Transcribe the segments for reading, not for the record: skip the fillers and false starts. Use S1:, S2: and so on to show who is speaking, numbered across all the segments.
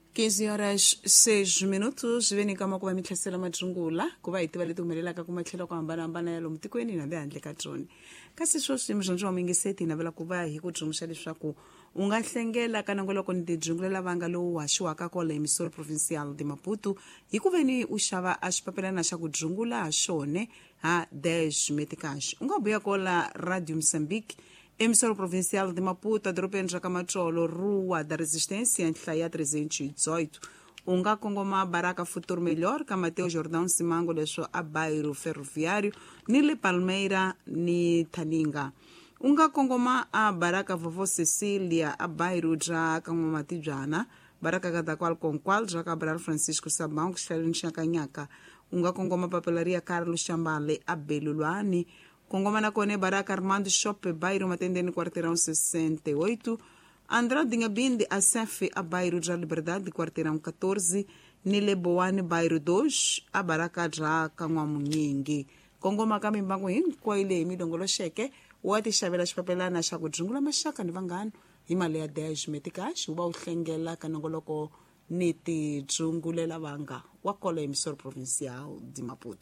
S1: 15:06 veni kama kuva mithlasela matungula kuva hitiva leti humelelaka ku matlhelo ku hambanahambana ya lomu tikweni na le handle ka tona kasi swoswi muzondzi wa mingiseti navela ku va hi ku tsundzuxa leswaku u nga hlengela ka nongoloko ni tijungulela vanga lowu haxiwaka kola emisoro provincial de Maputo hi ku veni u xava a xipapelana xa ku jungula ha xone ha dash metikash u nga buya kola Radio Moçambique emisoro provincial de Maputo adorobeni ra ka Matsolo Rua da Resistência nhlaya 318 u nga kongoma Baraka Futuro Melhor ka Mateo Jordão Simango leswo a bairro ferroviário ni le Palmeira ni Taninga u nga kongoma a Baraka Vovó Cecília a bairro ja ka Matijana Baraka ka Dakwal Conqual ja ka Cabral Francisco Sabão que xaleni xa Kanyaka u nga kongoma Papelaria Carlos Chambale a Belulwani kongoma na kone Baraka Armando Shop bairro Matendeni Quarteirão 68 Andrade Ngabinde a Sefe a bairro da Liberdade Quarteirão 14 Nile Boane bairro 2 a Baraka ja Kanwamunyingi kongoma ka mimbangu hinkwayo ile midongolo xeke wa ti xavela xipapelana xa ku jungula maxaka ni vanghana hi mali ya dash metikash u va u hlengela ka nongoloko ni ti jungulela vanga wa kola emisoro provincial de Maputo.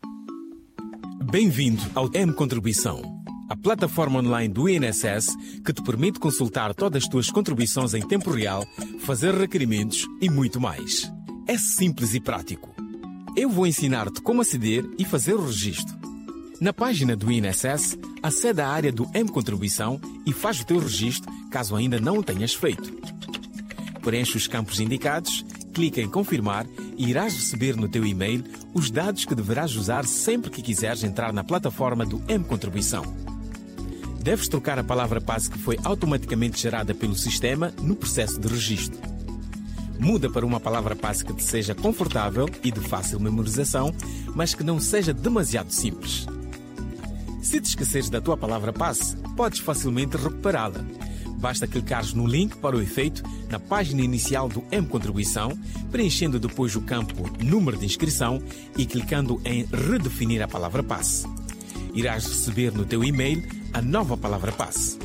S2: Bem-vindo ao M-Contribuição, a plataforma online do INSS que te permite consultar todas as tuas contribuições em tempo real, fazer requerimentos e muito mais. É simples e prático. Eu vou ensinar-te como aceder e fazer o registro. Na página do INSS, acede à área do M-Contribuição e faz o teu registro caso ainda não o tenhas feito. Preenche os campos indicados, clica em confirmar e irás receber no teu e-mail os dados que deverás usar sempre que quiseres entrar na plataforma do M-Contribuição. Deves trocar a palavra passe que foi automaticamente gerada pelo sistema no processo de registro. Muda para uma palavra passe que te seja confortável e de fácil memorização, mas que não seja demasiado simples. Se te esqueceres da tua palavra passe, podes facilmente recuperá-la. Basta clicares no link para o efeito na página inicial do M-Contribuição, preenchendo depois o campo Número de Inscrição e clicando em Redefinir a palavra passe. Irás receber no teu e-mail a nova palavra passe.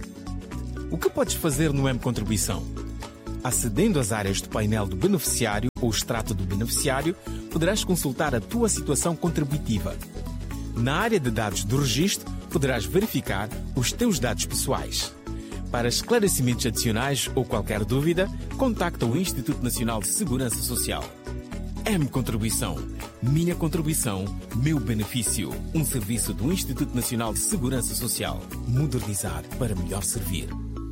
S2: O que podes fazer no M-Contribuição? Acedendo às áreas do painel do beneficiário ou extrato do beneficiário, poderás consultar a tua situação contributiva. Na área de dados do registro, poderás verificar os teus dados pessoais. Para esclarecimentos adicionais ou qualquer dúvida, contacta o Instituto Nacional de Segurança Social. M-Contribuição. Minha contribuição, meu benefício. Um serviço do Instituto Nacional de Segurança Social. Modernizar para melhor servir.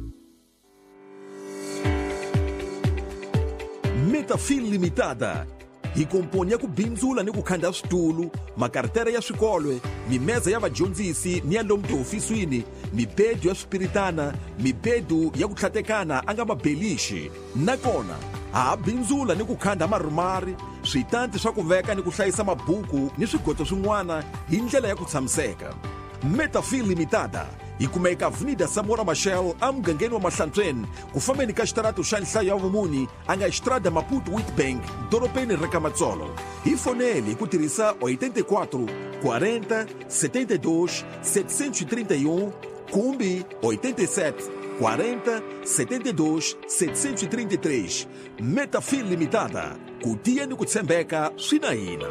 S3: Metafil Limitada hi komponya ku bindzula ni ku khanda switulu makartera ya swikolo mimeza ya vadyondzisi ni ya lomu tihofisini mibedu ya swipiritana mibedu ya ku tlhatekana anga mabelixi nakona ha bindzula ni ku khanda marhumari switanti swa ku veka ni ku hlayisa mabuku ni swigoto swin'wana hi ndlela ya ku tshamiseka. Metafil Limitada yi kumeka Avenida Samora Machel amugangeni wa Mahlantsweni ku fambeni ka xitarato xa nhlayo ya vumuni anga Estrada Maputo Witbank doropeni ra ka Matsolo. Hi foneli ku tirhisa 84 40 72 731 kumbi 87 40 72 733. Metafil Limitada, ku tiya ni ku tshembeka swi na hina.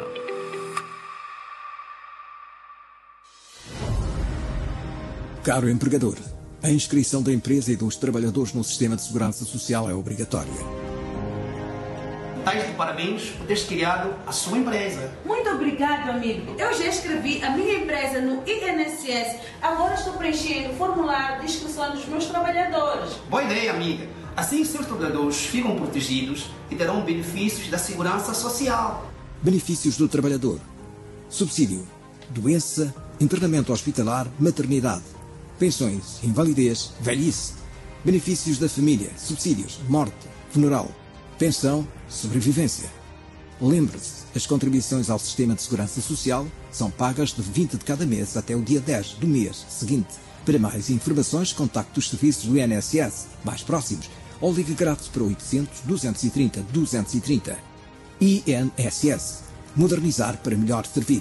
S4: Caro empregador, a inscrição da empresa e dos trabalhadores no sistema de segurança social é obrigatória.
S5: Tais de parabéns por teres criado a sua empresa.
S6: Muito obrigado, amigo. Eu já escrevi a minha empresa no INSS. Agora estou preenchendo o formulário de inscrição dos meus trabalhadores.
S5: Boa ideia, amiga. Assim, seus trabalhadores ficam protegidos e terão benefícios da segurança social.
S4: Benefícios do trabalhador: subsídio, doença, internamento hospitalar, maternidade, pensões, invalidez, velhice, benefícios da família, subsídios, morte, funeral, pensão, sobrevivência. Lembre-se, as contribuições ao sistema de segurança social são pagas de 20 de cada mês até o dia 10 do mês seguinte. Para mais informações, contacte os serviços do INSS mais próximos ou ligue grátis para 800 230 230. INSS. Modernizar para melhor servir.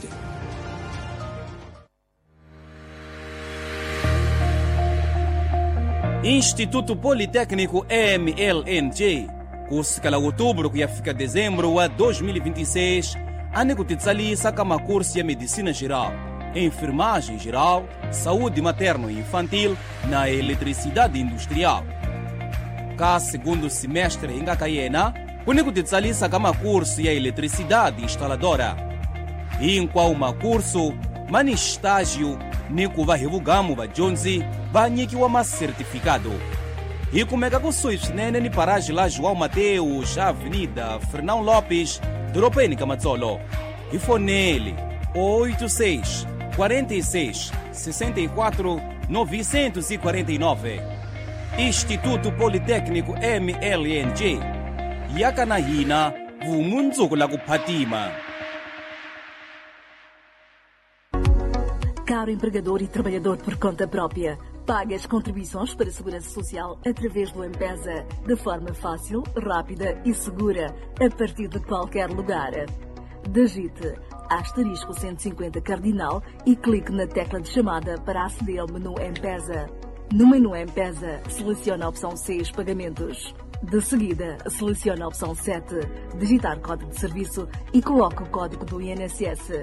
S7: Instituto Politécnico EMLNJ kusikala outubro que ia ficar dezembro a 2026, a negutitsalisa kama curso ya medicina geral, enfermagem geral, saúde materno e infantil na eletricidade industrial. Cá segundo semestre em Gacaiena, kunekutitsalisa kama curso ya eletricidade instaladora. Inqual uma curso, mani estágio, niku vahivugamu vajonzi, vanyikiwa ma certificado. E como é que kusui swinene ni paraji la João Mateus, Avenida Fernão Lopes, Doropeni Kamatsolo. E fonele 86 46 64 949. Instituto Politécnico MLNG. Yakanahina, vumunzuku la kuphatima.
S8: Caro empregador e trabalhador por conta própria, pague as contribuições para a Segurança Social através do M-Pesa, de forma fácil, rápida e segura, a partir de qualquer lugar. Digite *150 cardinal e clique na tecla de chamada para aceder ao menu M-Pesa. No menu M-Pesa, selecione a opção 6 Pagamentos. De seguida, selecione a opção 7, digitar código de serviço e coloque o código do INSS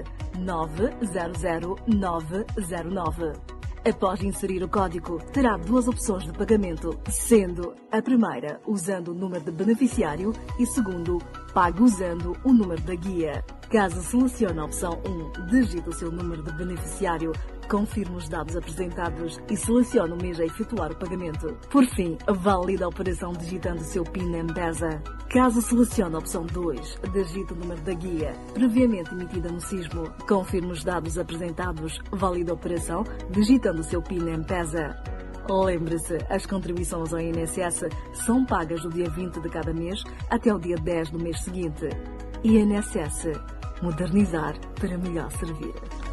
S8: 900909. Após inserir o código, terá duas opções de pagamento, sendo a primeira usando o número de beneficiário e segundo, pague usando o número da guia. Caso selecione a opção 1, digite o seu número de beneficiário, confirme os dados apresentados e selecione o mês a efetuar o pagamento. Por fim, valide a operação digitando o seu PIN M-Pesa. Caso selecione a opção 2, digite o número da guia previamente emitida no sismo, confirme os dados apresentados, valide a operação digitando o seu PIN M-Pesa. Lembre-se, as contribuições ao INSS são pagas do dia 20 de cada mês até o dia 10 do mês seguinte. INSS. Modernizar para melhor servir.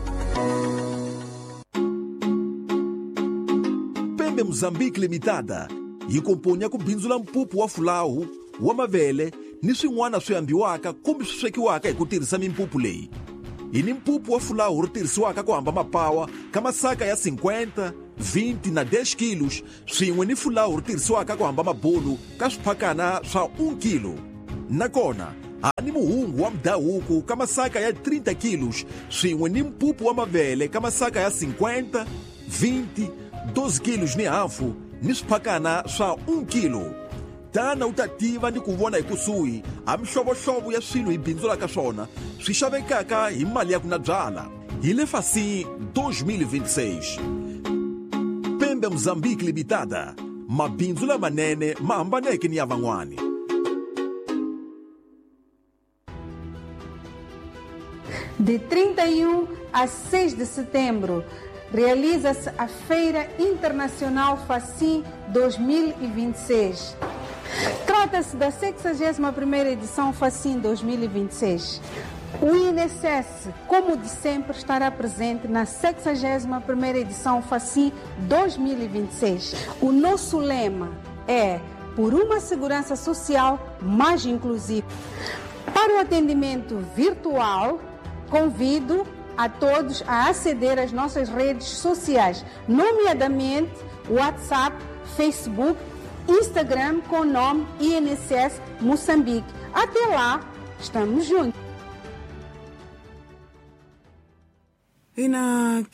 S3: Pembe Moçambique Limitada yi komponya ku bindzu la mpupu wa fulawu wa mavele ni swin'wana swi ambiwaka kumbe swi swekiwaka hi ku tirhisa mimpupu leyi. Yi ni mpupu wa fulawu ri tirhisiwaka ku hamba mapawa ka masaka ya 50, 20 na 10 kilos, swin'we ni fulawu ri tirhisiwaka ku hamba mabulu ka swiphakana swa 1 kilo. Nakona ani muhungu wa mdahuku ka masaka ya 30 kilos, swin'we ni mpupu wa mavele ka masaka ya 50, 20, 12 kilos ni hafu ni swiphakana swa 1 kilo. Tana u ta tiva ni ku vona hi kusuhi a mihlovohlovo ya swilo hi bindzulaka swona swi xavekaka hi mali ya ku na byala. Hi le Facim 2026. Pembe Moçambique Limitada, mabindzu lamanene ma hambaneke ni ya van'wani.
S9: De 31 a 6 de setembro, realiza-se a Feira Internacional Facim 2026. Trata-se da 61ª edição Facim 2026. O INSS, como de sempre, estará presente na 61ª edição Facim 2026. O nosso lema é por uma segurança social mais inclusiva. Para o atendimento virtual, convido a todos a aceder às nossas redes sociais, nomeadamente WhatsApp, Facebook, Instagram com o nome INSS Moçambique. Até lá, estamos juntos.
S1: E na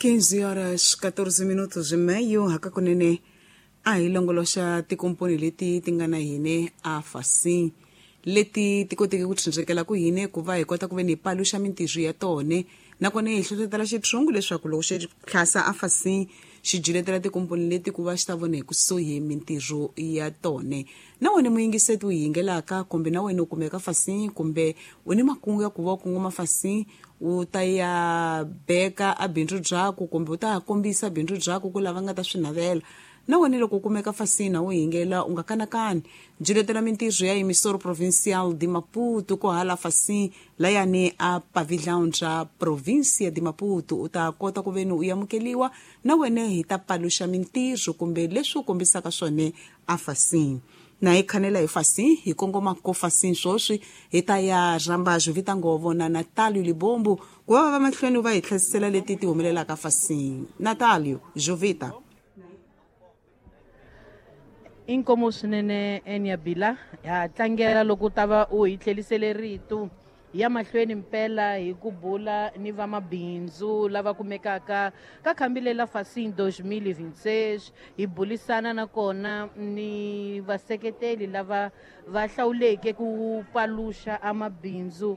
S1: 15h14 hakakunene a hilongolosha tikomponi leti tingana hine a Facim leti tikoteke ku tshindrekela ku hine ku va hi kota ku ve ni paluxa mintirho ya tone nakona hi hlohlotela xitshungu leswaku loko xi tlhasa a Facim xi jiletela tikomponi leti ku va xi ta vona hi kusuhi mintirho ya tone. Na wena muyingiseti u yingelaka kumbe na wena u kumeka Facim kumbe u ni makungu ya ku va u kongoma Facim u ta ya beka a bindzu byako kumbe u ta kombisa bindzu byako ku lava nga ta swi navela. Na wena loko u kumeka Facim na u yingela u nga kanakani jiletela mintirho ya emisoro provincial de Maputo ko hala Facim la yani a pavilhão bya província de Maputo u ta kota ku veni u yamukeliwa na wena hi ta paluxa mintirho kumbe leswi u kombisaka swone a Facim. Na hi khanela hi Facim hi kongoma ko Facim swoswi hi ta ya rambazho vita ngovo na Natalio Libombo ku va va mahlweni va hi tlherisela leti ti humelelaka Facim. Natalio Jovita.
S10: Inkomo swinene Enyabila ya tlangela loko tava u hi tlhelisele rito ya mahlweni mpela hi ku bula ni vamabindzu lava kumekaka ka khambi lela Fasini 2026 hi bulisana na kona ni vaseketeli lava va hlawuleke ku paluxa amabindzu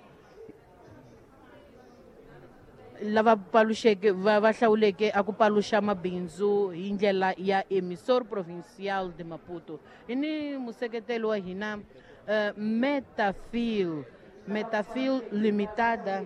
S10: lava paluxeke va hlawuleke aku paluxa mabindzu hi ndlela ya emissora provincial de Maputo. Ini museketeli wa hina Metafil Limitada.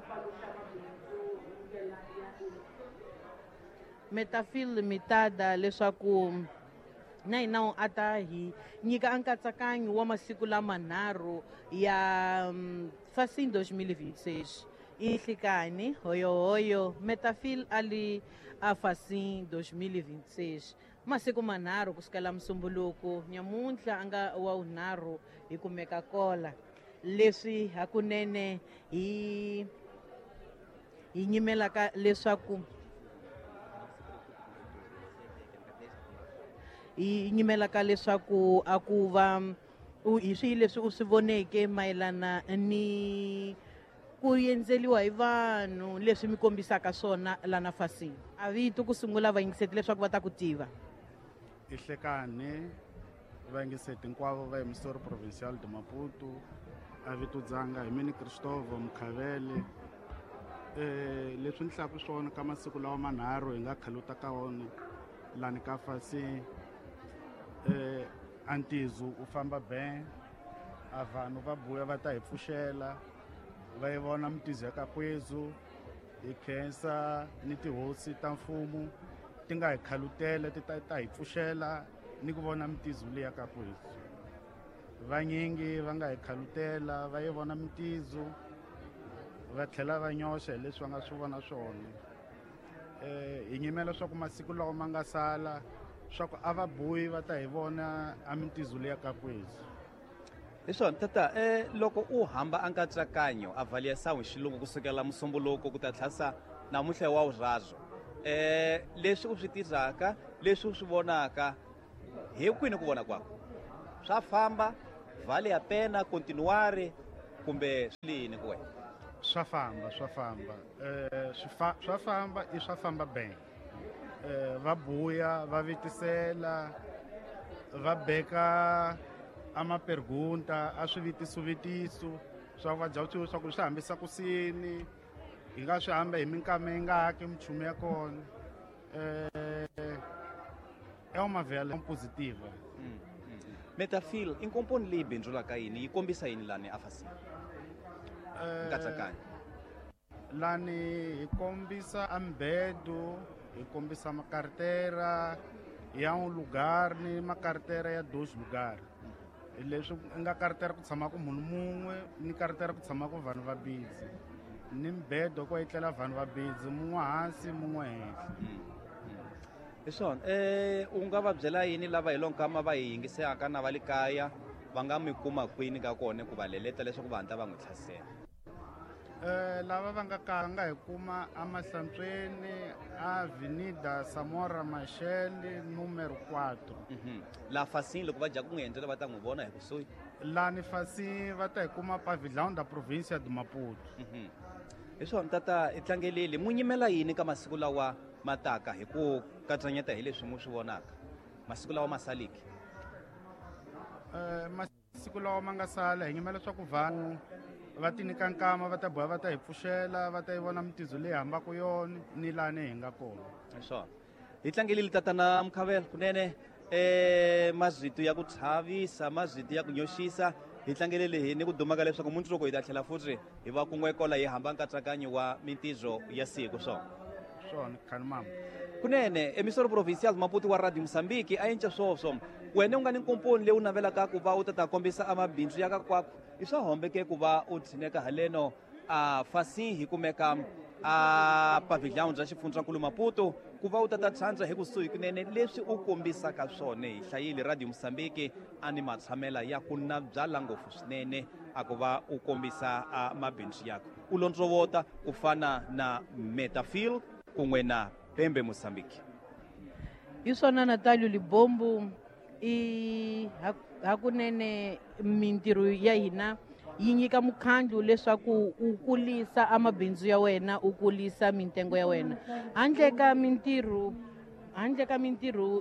S10: Metafil Limitada leswaku na hina a ta hi nyika nkatsakanyo wa masiku lamanharhu ya Fasini 2026. Ihlikani hoyo Metafil ali a Fasini 2026 masiku manharhu kusukela Musumbuluku nyamuntlha anga wa unharhu hi kumeka kola leswi hakunene hi nyimelaka leswaku aku va hi swi leswi u swi voneke mayelana ni ku yenzeliwa hi vanhu leswi mi kombisaka swona lana Fasini. A vito ku sungula vayingiseti leswaku va ta ku tiva.
S11: Ihlekani vayingiseti hinkwavo va emissora provincial de Maputo, a vito dzanga hi mini Christopher Mkhavele. Leswi ni hlaka swona ka masiku lawa manharhu hi nga khaluta ka wona lani ka Fasini. Antizu u famba ben, a vanhu va buya va ta hi pfuxela va yi vona mitizo ya Kakwezu hi khensa ni tihosi ta mfumo ti nga hi khalutela ti ta hi pfuxela ni ku vona mitizo leyi ya Kakwezu. Vanyingi va nga hi khalutela va yi vona mitizo va tlhela va nyoxa hi leswi va nga swi vona swona. Hi nyimela swa ku masiku lawa ma nga sala swa ku a va buyi va ta hi vona a mitizo leyi ya Kakwezu.
S7: Leswona tata loko u hamba a nkatsakanyo a vhaliya sawu xilungu kusukela Musumbuluku ku ta tlhasa namuntlha wa urazo leswi u swi tirhaka leswi u swi vonaka hi kwini ku vona kwako swa famba vale ya pena continuare kumbe swilini ku wena?
S11: Swa famba swa famba i swa famba ben. Va buya va vitisela va beka amapergunta a swivitiso swa va byawutsiwa swa ku swi hambisa ku sini hi nga swi hamba hi minkama yi nga haki michumu ya kona. É uma vela positiva.
S7: Metafil inkomponi leyi bindzulaka yini yi kombisa yini lani a Fasini nkatsakanyo?
S11: Lani hi kombisa ambedo, hi kombisa makartera ya un lugar ni makartera ya 2 lugar. Leswi nga kartera ku tshama ku munhu mun'we ni kartera ku tshama ku vanhu vabindzi ni mbedo ku etlela vanhu vabindzi mun'we hansi mun'we henhla.
S7: Leswona u nga va byela yini lava hi lonkama va hi yingisaka na va le kaya va nga mi kuma kwini ka kona ku va leleta leswaku va hanta va n'wi tlhasela?
S11: Lava va nga hi kuma Amahlantsweni Avenida Samora Machel numero 4.
S7: La Fasini loko va jaku n'wi endlela va ta n'wi vona hi kusuhi?
S11: Lani Fasini va ta hi kuma pavilhão da província de Maputo.
S7: Leswona tata i tlangeleli mu nyimela yini ka masiku lawa mataka hi ku katsanyeta hi leswi mu swi vonaka masiku lawa masaliki?
S11: Masiku lawa ma nga sala hi nyimela swa ku vanhu va ti nyika nkama va ta boya va ta hi pfuxela va ta yi vona mitizo leyi hambaka yona ni lani hi nga kona.
S7: Swona hi tlangeleli tatana Mkhavela kunene mazito ya ku tlhavisa mazito ya ku nyoxisa hi tlangeleli hi ni ku dumaka leswaku mundzuku hi ta tlhela futhi hi va kun'we kola hi hamba nkatsakanyo wa mitizo ya siku swona
S11: khani mama
S7: kunene emissora provincial Maputo wa Radio Mozambique a endla swoswo wena u nga ni nkomponi leyi u navelaka ku va u ta kombisa amabindzu ya ka kwakho i swa hombeke ku va u tshineka haleno a Fasini hi kumeka a pavilhão bya xifundzakulu Maputo ku va u ta tshandza hi kusuhi kunene leswi u kombisaka swona hi hlayile Radio Mozambique a ni matshamela ya ku na byala ngopfu swinene a ku va u kombisa a mabindzu yako u lontsovota ku fana na Metafil kun'we na Pembe Mozambique.
S10: Hi swona Natalio Libombo i hakunene mintirho ya hina yi nyika mukhandlu leswaku u kulisa amabindzu ya wena, u kulisa mitengo ya wena. Handle ka mintirho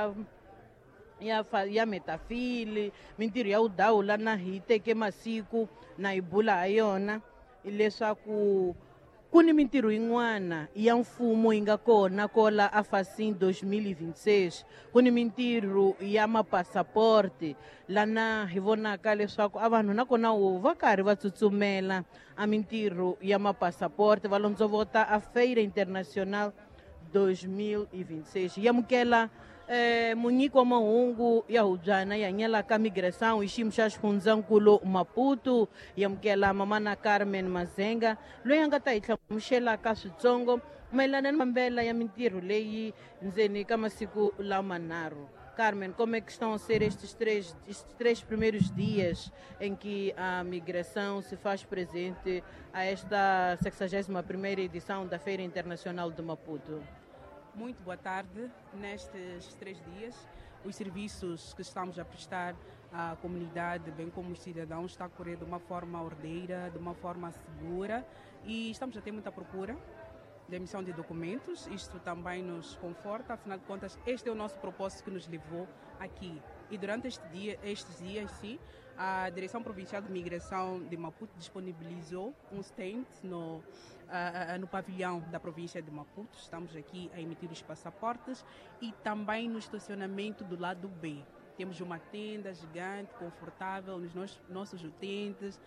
S10: ya metafili, mintirho ya udawula na hi teke masiku na hi bula ha yona, leswaku ku ni mintirho yin'wana ya mfumo yi nga kona kola a Facim 2026. Ku ni mintirho ya mapasaporte lana hi vonaka leswaku a vanhu nakona va karhi va tsutsumela a mintirho ya mapasaporte, va londzovota a Feira Internacional 2026. Yamukela munyiki wa mahungu ya hubyana ya nyalaka migração hi xiyimo xa xifundzankulu Maputo, yamukela mamana Carmen Mazenga loyi a nga ta hi hlamuxelaka switsongo mayelana ni mambela ya mintirho leyi ndzeni ka masiku lamanharhu. Carmen, como é que estão a ser estes três primeiros dias em que a migração se faz presente a esta 61ª edição da Feira Internacional de Maputo?
S12: Muito boa tarde. Nestes 3 dias, os serviços que estamos a prestar à comunidade, bem como os cidadãos, está a correr de uma forma ordeira, de uma forma segura, e estamos a ter muita procura de emissão de documentos. Isto também nos conforta, afinal de contas, este é o nosso propósito que nos levou aqui. E durante estes dias, sim, a Direção Provincial de Migração de Maputo disponibilizou um stand no pavilhão da província de Maputo. Estamos aqui a emitir os passaportes e também no estacionamento do lado B. Temos uma tenda gigante, confortável, os nossos utentes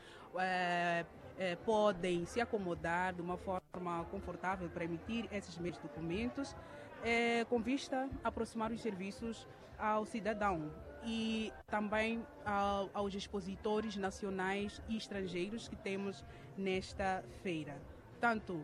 S12: podem se acomodar de uma forma confortável para emitir esses mesmos documentos, com vista a aproximar os serviços ao cidadão e também aos expositores nacionais e estrangeiros que temos nesta feira. Portanto,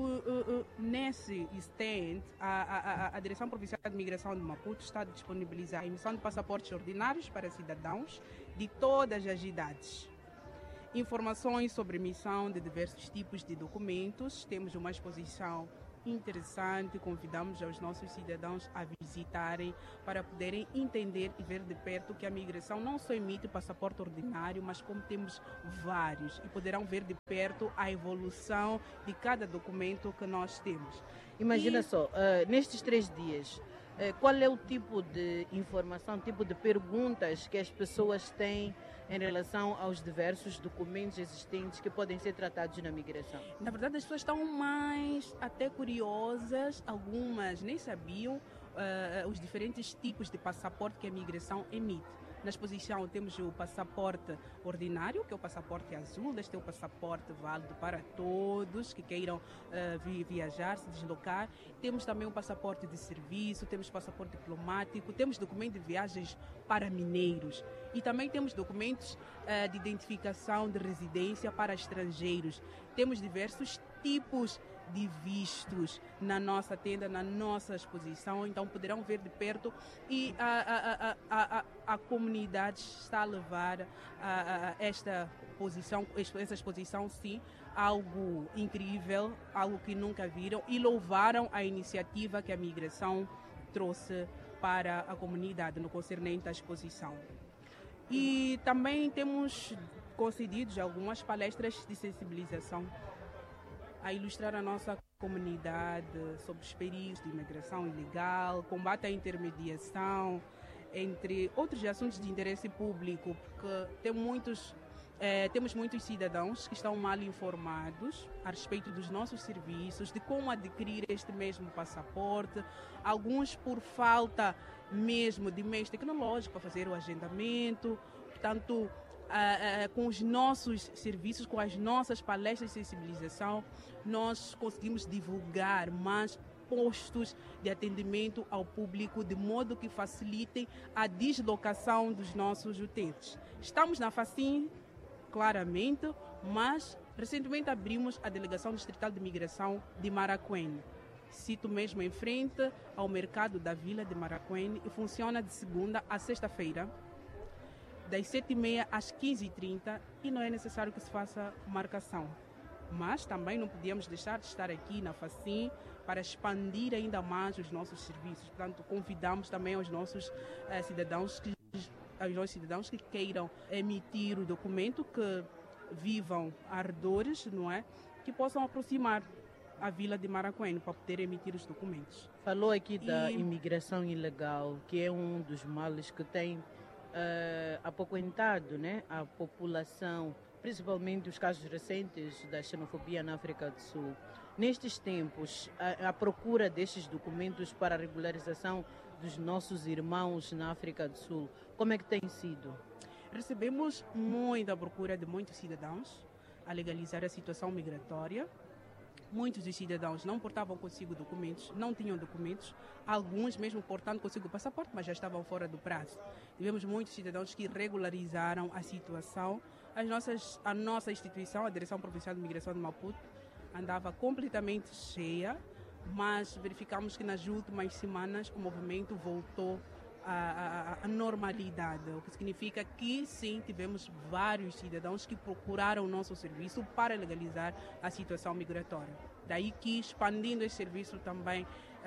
S12: nesse stand, a Direção Provincial de Migração de Maputo está a disponibilizar a emissão de passaportes ordinários para cidadãos de todas as idades. Informações sobre emissão de diversos tipos de documentos. Temos uma exposição interessante, convidamos os nossos cidadãos a visitarem para poderem entender e ver de perto que a migração não só emite passaporte ordinário, mas como temos vários, e poderão ver de perto a evolução de cada documento que nós temos.
S10: Imagina só, nestes 3 dias, qual é o tipo de informação, tipo de perguntas que as pessoas têm em relação aos diversos documentos existentes que podem ser tratados na migração?
S12: Na verdade, as pessoas estão mais até curiosas, algumas nem sabiam os diferentes tipos de passaporte que a migração emite. Na exposição temos o passaporte ordinário, que é o passaporte azul. Este é o passaporte válido para todos que queiram viajar, se deslocar. Temos também o passaporte de serviço, temos passaporte diplomático, temos documento de viagens para mineiros e também temos documentos de identificação de residência para estrangeiros. Temos diversos tipos de vistos na nossa tenda, na nossa exposição, então poderão ver de perto, e a comunidade está a levar essa exposição, sim, algo incrível, algo que nunca viram, e louvaram a iniciativa que a migração trouxe para a comunidade no concernente à exposição. E também temos concedido algumas palestras de sensibilização a ilustrar a nossa comunidade sobre os perigos de imigração ilegal, combate à intermediação, entre outros assuntos de interesse público, porque temos muitos cidadãos que estão mal informados a respeito dos nossos serviços, de como adquirir este mesmo passaporte, alguns por falta mesmo de meios tecnológicos para fazer o agendamento. Portanto, com os nossos serviços, com as nossas palestras de sensibilização, nós conseguimos divulgar mais postos de atendimento ao público, de modo que facilitem a deslocação dos nossos utentes. Estamos na Facim, claramente, mas recentemente abrimos a Delegação Distrital de Migração de Maracuene. Sito mesmo em frente ao mercado da Vila de Maracuene, e funciona de segunda a sexta-feira, das 7h30 às 15h30, e não é necessário que se faça marcação. mas também não podíamos deixar de estar aqui na FACIM para expandir ainda mais os nossos serviços. Portanto, convidamos também aos nossos cidadãos que queiram emitir o documento, que vivam arredores, não é? Que possam aproximar a vila de Maracuene para poder emitir os documentos.
S10: Falou aqui da imigração ilegal, que é um dos males que tem apoquentado, né, a população, principalmente os casos recentes da xenofobia na África do Sul. Nestes tempos, a procura destes documentos para a regularização dos nossos irmãos na África do Sul, como é que tem sido?
S12: Recebemos muita procura de muitos cidadãos a legalizar a situação migratória. Muitos dos cidadãos não portavam consigo documentos, não tinham documentos, alguns mesmo portando consigo o passaporte, mas já estavam fora do prazo. Tivemos muitos cidadãos que regularizaram a situação. A nossa instituição, a Direção Provincial de Migração de Maputo, andava completamente cheia, mas verificamos que nas últimas semanas o movimento voltou à normalidade, o que significa que sim, tivemos vários cidadãos que procuraram o nosso serviço para legalizar a situação migratória. Daí que, expandindo esse serviço também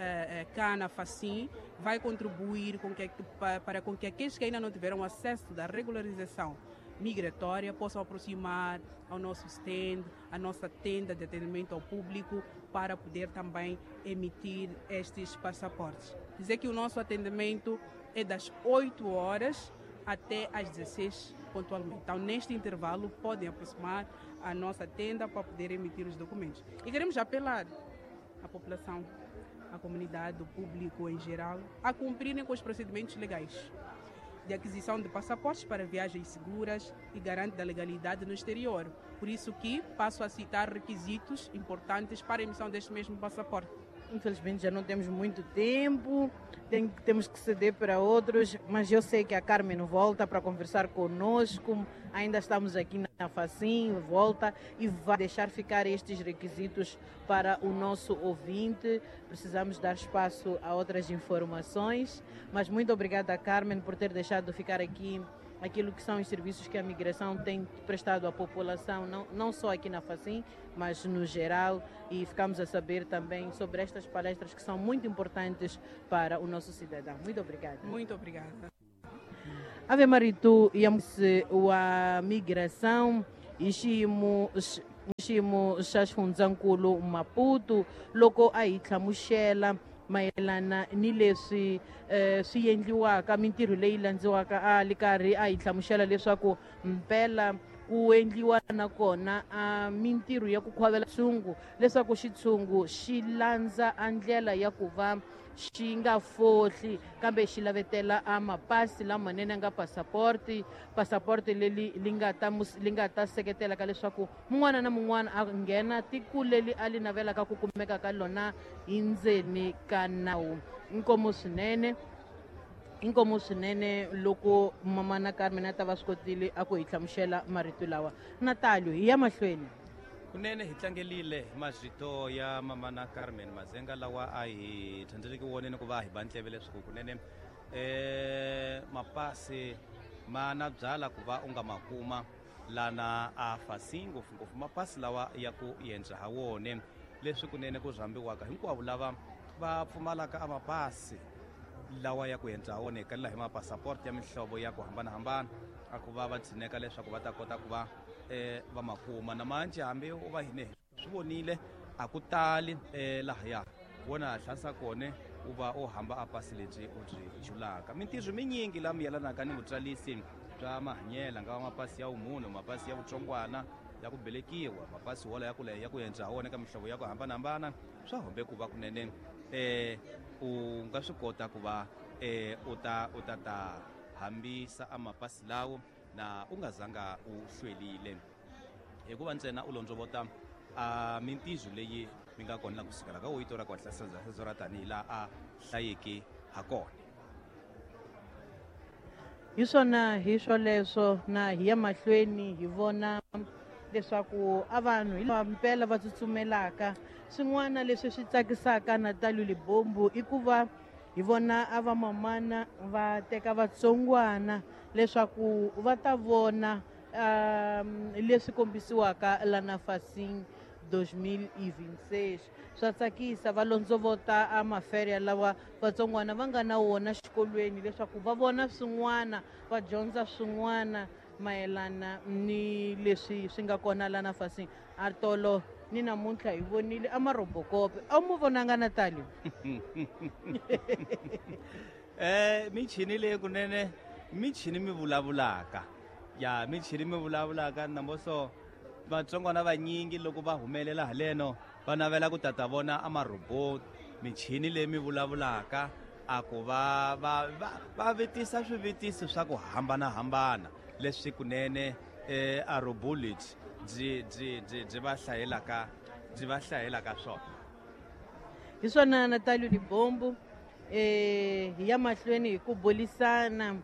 S12: cá na FACIM, vai contribuir para que aqueles que ainda não tiveram acesso da regularização migratória possam aproximar ao nosso stand, a nossa tenda de atendimento ao público, para poder também emitir estes passaportes. Dizer que o nosso atendimento é das 8 horas até às 16 pontualmente. Então, neste intervalo, podem aproximar a nossa tenda para poder emitir os documentos. E queremos apelar à população, à comunidade, ao público em geral, a cumprirem com os procedimentos legais de aquisição de passaportes para viagens seguras e garante da legalidade no exterior. Por isso que passo a citar requisitos importantes para a emissão deste mesmo passaporte.
S10: Infelizmente já não temos muito tempo, temos que ceder para outros, mas eu sei que a Carmen volta para conversar conosco. Ainda estamos aqui na FACIM, volta e vai deixar ficar estes requisitos para o nosso ouvinte. Precisamos dar espaço a outras informações, mas muito obrigada, Carmen, por ter deixado ficar aqui aquilo que são os serviços que a migração tem prestado à população, não só aqui na FACIM, mas no geral, e ficamos a saber também sobre estas palestras que são muito importantes para o nosso cidadão. Muito obrigada.
S12: Muito obrigada.
S10: Ave Maritu, a migração, ishimo xaxifundzankulu Maputo, loko a hi hlamusela mayelana ni leswi swi endliwaka, mintirho leyi landziwaka a li karhi a hi hlamusela leswaku mpela ku endliwa nakona mintirho ya ku khwavela xitshungu, leswaku xitshungu xi landza a ndlela ya ku va xi nga fohli kambe xi lavetela mapasi lamanene nga passaporti leli li nga ta seketela ka leswaku mun'wana na mun'wana a nghena tiko leli a li navelaka ku kumeka ka lona hi ndzeni ka nawu. Inkomo swinene loko mamana Carmen a ta va swi kotile a ku hi hlamusela marito lawa. Natalio, hi ya mahlweni.
S7: Kunene hi tlangelile marito ya mamana Carmen Mazenga lawa a hi tsandzeki wonene ku va hi bantleve leswaku kunene mapasi ma na byala ku va u nga makuma lana a FACIM, ngopfungopfu mapasi lawa ya ku endla ha wone leswi kunene ku zhambiwaka hinkwavo lava va pfumalaka a mapasi lawa ya ku endla wona ekalela hi mapassaporti ya mihlovo ya ku hambanahambana a ku va tshineka leswaku va ta kota ku va va makuma na manje hambi u va hine swi vonile a ku tali lahaya wona hlansa kone u va u hamba a pasi lebyi u byi julaka. Mintirho minyingi la miyelanaka ni vutswarisi bya mahanyela nga mapasi ya umunhu, mapasi ya vutsongwana, ya ku belekiwa, mapasi wola ya ku endla wona ka mihlovo ya ku hambanahambana swa hombe ku va kunene u nga swi kota ku va u ta hambisa a mapasi lawo na u nga zanga u hlwelile hikuva ntsena u londzovota mintirho leyi mi nga kona kusukela ka wito ra ku hatlasezo ra tanihi laha a hlayeke ha kona.
S10: Hi swona hi swoleswo na hi ya mahlweni hi vona leswaku a vanhu hi lava mpela va tsutsumelaka. Swin'wana leswi swi tsakisaka Natalio Libombo i ku va hi vona a va mamana va teka vatsongwana leswaku va ta vona leswi kombisiwaka la na FACIM 2026. Swa tsakisa valondzo vo ta amaferiya lawa vatsongwana va nga na wona xikolweni leswaku va vona swin'wana va dyondza swin'wana mayelana ni leswi swi nga kona la na Fasini. A tolo ni namuntlha hi vonile amarobokope a mu vonanga Natalio.
S7: Michini leyi kunene michini mi vulavulaka ya michini mi vulavulaka namboso vatsongwana vanyingi loko va humelela haleno va navela ku tata vona amarobot michini leyi mi vulavulaka a ku va vitisa swivitiso swa ku hambanahambana leswi kunene a robot byi va hlayelaka swona.
S10: Hi swona Natalio Libombo hi ya mahlweni hi ku bulisana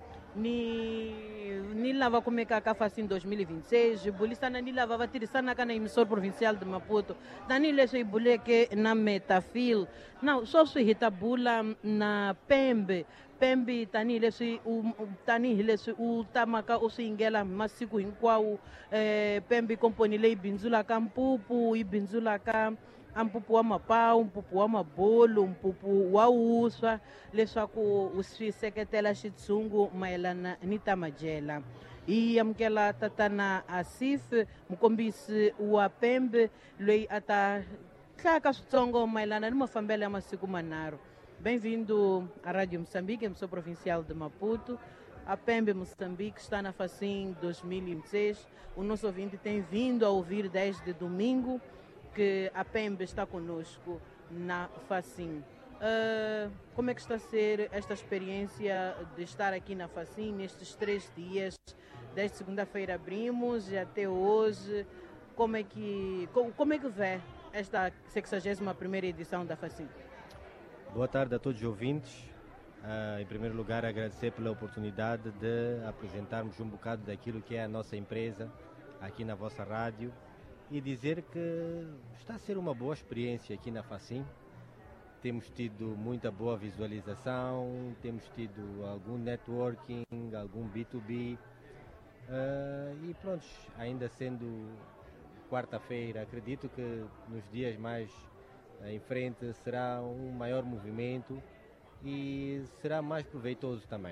S10: ni lava kumekaka Fasini 2026 hi bulisana ni lava va tirhisanaka na emissora provincial de Maputo tanihileswi hi buleke na Metafil na sweswi hi ta bula na Pembe tanihileswi u tamaka u swi yingela masiku hinkwawo Pembe komponi leyi bindzulaka mpupu yi bindzulaka a mpupu wa mapawu mpupu wa mabolo mpupu wa wuswa leswaku u swi seketela xitshungu mayelana ni ta madyela. Hi amukela tatana Asif mukombisi wa Pembe loyi a ta hlaka switsongo mayelana ni mafambelo ya masiku manharhu. Bem-vindo à Rádio Moçambique, emissora provincial de Maputo. A Pembe Moçambique está na Fasini 2026. O nosso ouvinte tem vindo a ouvir desde domingo que a Pembe está conosco na Fasini. Como é que está a ser esta experiência de estar aqui na Fasini nestes 3 dias? Desde segunda-feira abrimos e até hoje. Como é que vê esta 61ª edição da Fasini?
S13: Boa tarde a todos os ouvintes. Em primeiro lugar, agradecer pela oportunidade de apresentarmos um bocado daquilo que é a nossa empresa aqui na vossa rádio e dizer que está a ser uma boa experiência aqui na Fasini. Temos tido muita boa visualização, temos tido algum networking, algum B2B e pronto, ainda sendo quarta-feira, acredito que nos dias mais em frente será um maior movimento e será mais proveitoso também.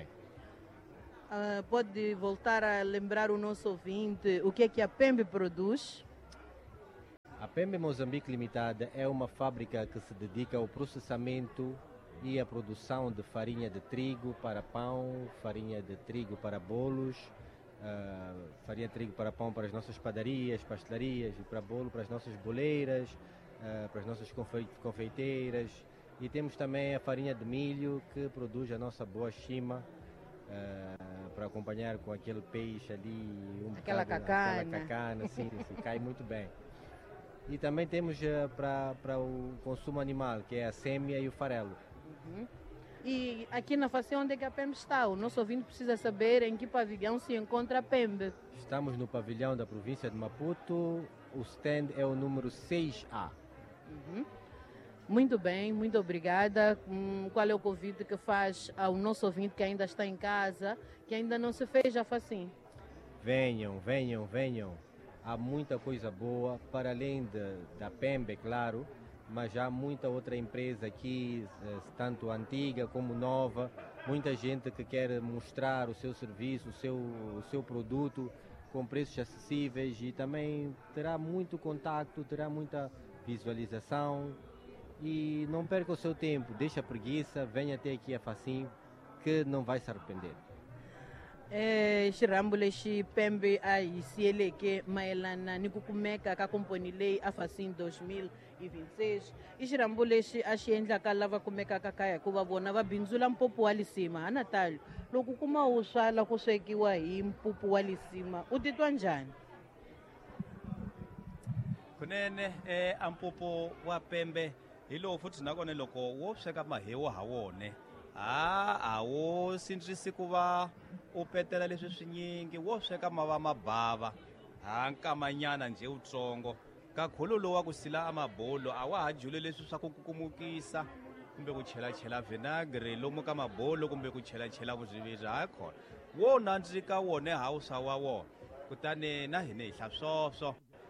S10: Pode voltar a lembrar o nosso ouvinte o que é que a Pembe produz?
S13: A Pembe Moçambique Limitada é uma fábrica que se dedica ao processamento e à produção de farinha de trigo para pão, farinha de trigo para bolos, farinha de trigo para pão para as nossas padarias, pastelarias e para bolo para as nossas boleiras, para as nossas confeiteiras, e temos também a farinha de milho que produz a nossa boa chima para acompanhar com aquele peixe ali,
S10: aquela
S13: cacana, sim, cai muito bem. E também temos para o consumo animal, que é a sêmia e o farelo.
S10: E aqui na Fasini, onde é que a Pembe está? O nosso ouvinte precisa saber em que pavilhão se encontra a Pembe.
S13: Estamos no pavilhão da província de Maputo, o stand é o número 6A.
S10: Muito bem, muito obrigada. Qual é o convite que faz ao nosso ouvinte que ainda está em casa, que ainda não se fez a Fasini?
S13: Venham. Há muita coisa boa, para além da Pembe, claro, mas há muita outra empresa aqui, tanto antiga como nova, muita gente que quer mostrar o seu serviço, o seu produto com preços acessíveis e também terá muito contacto, terá muita visualização e não perca o seu tempo, deixa a preguiça, venha até aqui a Fasini que não vai se arrepender.
S10: Xirambule xi Pembe a hisieleke mayelana ni ku kumeka ka komponi leyi a Fasini 2026 i xirhambo lexi a xi endlaka lava kumekaka kaya hikuva vona va bindzula mpupu wa lisima ha Natalio loko kuma wuswa la ku swekiwa hi mpupu wa lisima u titwa njhani?
S7: Kunene a mpupu wa Pembe hi lowu futhi nakona loko wo sweka mahewu ha wone a wo sindzisi ku va u petela leswi swinyingi wo sweka mava mabava nkamanyana nje utsongo ka khululo wa ku sila amabolo a wa ha jule leswi swa ku kukumukisa kumbe ku chela vinagre lomu ka mabolo kumbe ku chela vuziviri khona wo nandzika wone hausa wa wona kutani na hina hi hla swoswo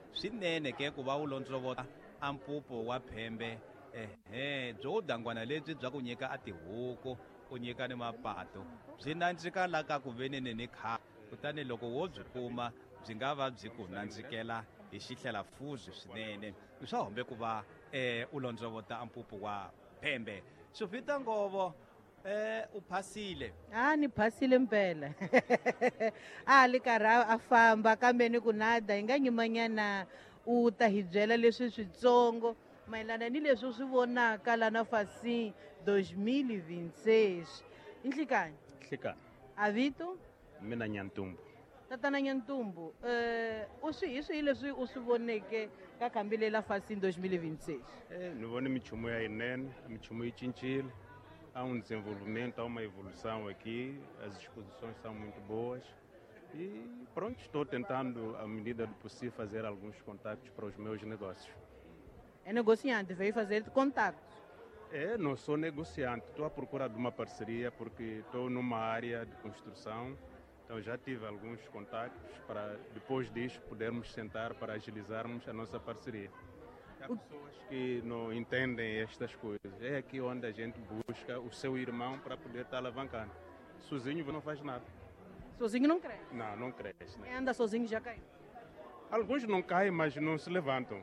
S7: swinene ke ku va u londzovota a mpupu wa phembe byo dangwana lebyi bya ku nyika a tihuku u nyika ni mapatu byi nandzika la ka ku venene ni kha kutani loko wo byi kuma byi nga va byi ku nandzikela hi xihlelafuzi swinene swa hombe ku va u londzovota a mpupu wa phembe Sufita Ngovo u phasile
S10: ni phasile mpela li karhi a famba kambe ni ku nada hi nga nyimanyana u ta hi byela leswi switsongo mayelana ni leswi u swi vonaka la na Fasi 2026 inhlikani a vito
S14: mina Nyantumbu
S10: tatana Nyantumbu hi swihi leswi u swi voneke ka khambi leyi la Fasi 2026
S14: ni vone minchumu ya yinene minchumu yi cincile há desenvolvimento, há uma evolução aqui, as exposições são muito boas e pronto, estou tentando, à medida do possível, fazer alguns contactos para os meus negócios.
S10: É negociante, veio fazer contatos?
S14: Não sou negociante, estou à procura de uma parceria porque estou numa área de construção, então já tive alguns contactos para depois disso podermos sentar para agilizarmos a nossa parceria. Há pessoas que não entendem estas coisas. É aqui onde a gente busca o seu irmão para poder estar alavancando. Sozinho não faz nada.
S10: Sozinho não cresce?
S14: Não cresce.
S10: Quem anda sozinho já cai?
S14: Alguns não caem, mas não se levantam.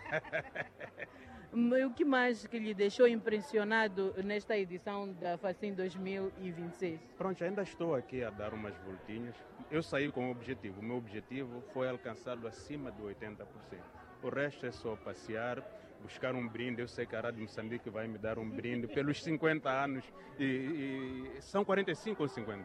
S10: O que mais que lhe deixou impressionado nesta edição da Facim 2026?
S14: Pronto, ainda estou aqui a dar umas voltinhas. Eu saí com um objetivo. O meu objetivo foi alcançá-lo acima de 80%. O resto é só passear, buscar um brinde. Eu sei que a Rádio Moçambique vai me dar um brinde pelos 50 anos. E são 45 ou 50?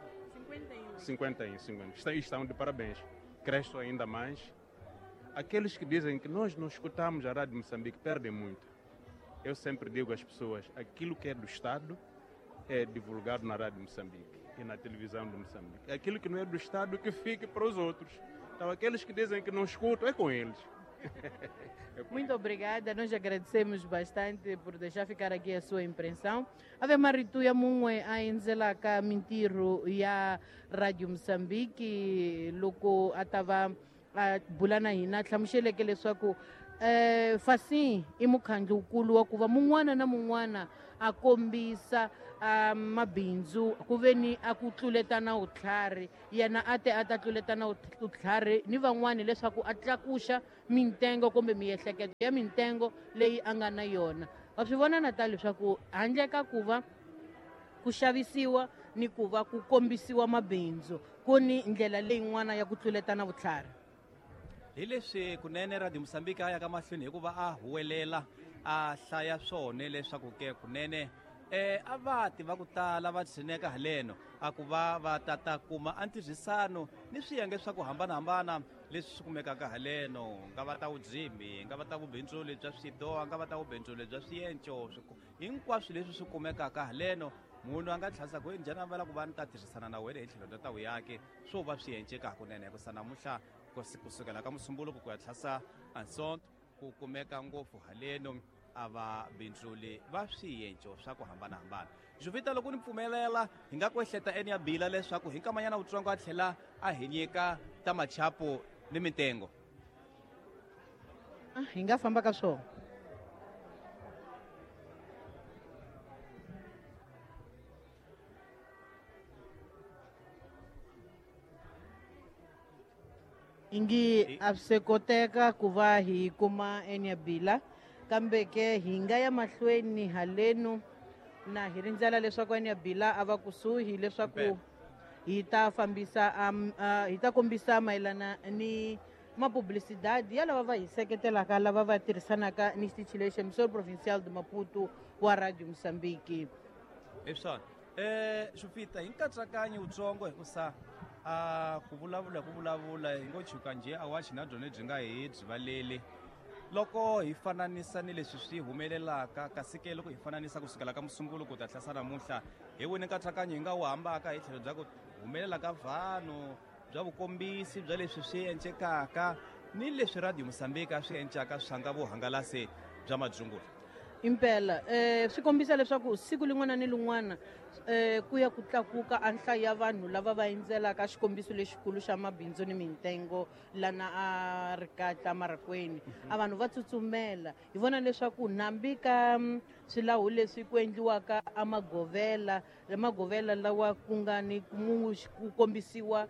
S14: 51. Estão de parabéns. Cresço ainda mais. Aqueles que dizem que nós não escutamos a Rádio Moçambique perdem muito. Eu sempre digo às pessoas, aquilo que é do Estado é divulgado na Rádio Moçambique e na televisão de Moçambique. Aquilo que não é do Estado que fique para os outros. Então aqueles que dizem que não escutam, é com eles.
S10: Muito obrigada, nós agradecemos bastante por deixar ficar aqui a sua impressão. Ave maritu ya mungwe a enzela ka mintirho ya Radio Moçambique loko atava bulana hina hlamuxeleke leswaku Fasi i mukhandlo wukulu wa ku va mun'wana na mun'wana a kombisa mabindzu ku veni a ku tluleta na vutlhari yena a ta tluleta na vutlhari ni van'wani leswaku a tlakuxa mitengo kumbe miehleketo ya mitengo leyi a nga na yona wa swi vona Natal leswaku handle ka ku va ku xavisiwa ni ku va ku kombisiwa mabindzu ku ni ndlela leyin'wana ya ku tluleta na vutlhari
S7: hi leswi kunene Radio Moçambique a ya ka mahlweni hikuva a huwelela a hlaya swone leswaku ke kunene a vati va ku tala va tshineka haleno a ku va ta kuma antirhisano ni swiyenge swa ku hambanahambana leswi swi kumekaka haleno nga va ta vujimi nga va ta vubindzuli bya swidoha nga va ta vubindzuli bya swiyenco hinkwaswo leswi swi kumekaka haleno munhu a nga tlhasa ku njhana vela ku va ni ta tirhisana na wena hi tlhelo ta tawu yake swo va swi yenceka kunene hikusa namuntlha kusukela ka musumbuluku ku ya tlhasa ansonto ku kumeka ngopfu haleno a vabindzuli va swiyenco swa ku hambanahambana Juvita loko ni pfumelela hi nga ku ehleta Enia Bila leswaku hi nkamanyana wutsongo a tlhela a hi nyika ta machapo ni mitengo
S10: hi nga famba ka swona ingi a swi koteka ku va hi kuma Enia Bila kambe ke hi nga ya mahlweni haleno na hi rindzela leswaku Enia Bila a va kusuhi leswaku hi ta fambisa hi ta kombisa mayelana ni mapublicidade ya lava va hi seketelaka lava va tirhisanaka ni xitichi lexi emisoro provincial de Maputo wa Radio Moçambique
S7: leswona Juvita hi nkatsakanyi wutsongo hikusa ku vulavula hi ngo chuka nje a wachi na byona byi nga hi byi valeli loko hi fananisa ni leswi swi humelelaka kasi ke loko hi fananisa kusukela ka musungulo ku ta tlhasa namuntlha hi wini nkatsakanyo hi nga wu hambaka hi tlhelo bya ku humelela ka vanhu bya vukombisi bya leswi swi encekaka ni leswi Radio Moçambique a swi encaka swi nga vuhangalasi bya majungulo
S10: impela swi kombisa leswaku siku lin'wana ni lin'wana ku ya ku tlakuka a nhlayo ya vanhu lava va endzelaka xikombiso lexikulu xa mabindzu ni mintengo lana a ri ka Tamarakweni. A vanhu va tsutsumela hi vona leswaku nambi ka swilahu leswi ku endliwaka amagovela lawa ku nga ni ku kombisiwa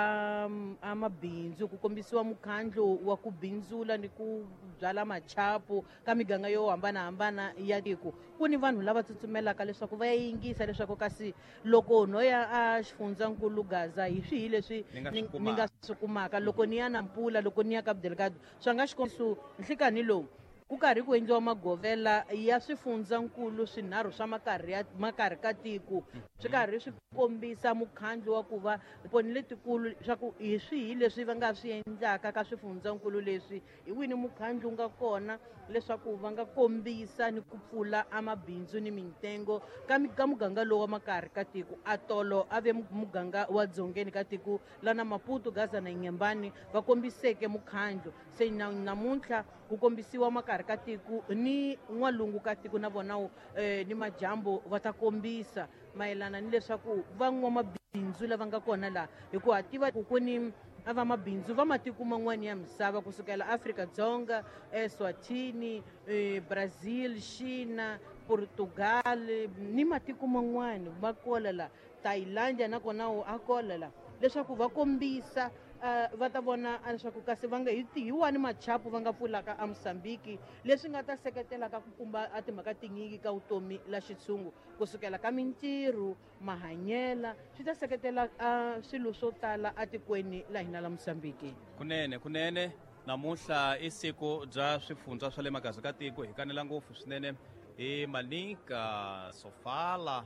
S10: a mabindzu, ku kombisiwa mukhandlo wa ku bindzula ni ku byala machapu ka miganga yo hambanahambana ya tiko. Ku ni vanhu lava tsutsumelaka leswaku va ya yingisa leswaku kasi loko no ya a xifundzankulu Gaza hi swihi leswi ni nga swi kumaka loko ni ya Nampula, loko ni ya Cabo Delgado. Swa nga xikombiso nhlikani lowu ku karhi ku endliwa magovela ya swifundzankulu swinharhu swa makarhi ka tiko, swi karhi swi kombisa mukhandlo wa ku va poni letikulu swa ku hi swihi leswi va nga swi endlaka ka swifundzankulu leswi, hi wini mukhandlo nga kona leswaku va nga kombisa ni ku pfula amabindzu ni mintengo ka muganga lowu wa makarhi ka tiko. A tolo a ve muganga wa dzongeni ka tiko lana Maputo, Gaza na Nyembani va kombiseke mukhandlo. Se namuntlha ku kombisiwa makarhi ka tiko ni n'walungu ka tiko na vona ni majambo va ta kombisa mayelana ni leswaku van'wamabindzu lava nga kona laha, hi ku ha tiva ku ni avamabindzu va matiko man'wana ya misava kusukela Afrika-Dzonga, Eswatini, Brazil, China, Portugal ni matiko man'wana va kola la, Thailandia na kona a kola la, leswaku va kombisa va ta vona leswaku kasi va nga hi wani machapu va nga pfulaka a Mosambiki leswi nga ta seketelaka ku kumba a timhaka tinyingi ka vutomi la xitshungu kusukela ka mintirho, mahanyela, swi ta seketela swilo swo tala a tikweni la hina la Mosambiki.
S7: Kunene namuntlha i siku bya swifundza swa le magazi ka tiko, hi kanela ngopfu swinene hi Manika, Sofala,